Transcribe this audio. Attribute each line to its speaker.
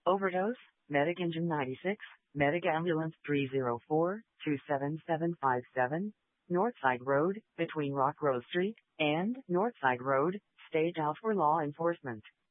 Speaker 1: Overdose, Medic Engine 96, Medic Ambulance 304-27757, Northside Road, between Rock Grove Street and Northside Road, stage out for law enforcement.